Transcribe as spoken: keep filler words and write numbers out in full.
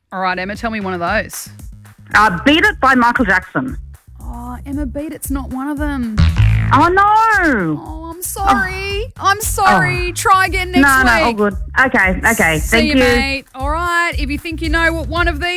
All right, Emma, tell me one of those. Uh, Beat It by Michael Jackson. Oh, Emma, Beat It's not one of them. Oh, no. Oh, I'm sorry. Oh. I'm sorry. Oh. Try again next no, week. No, no, all good. Okay, okay. See Thank you, you. mate. All right. If you think you know what one of these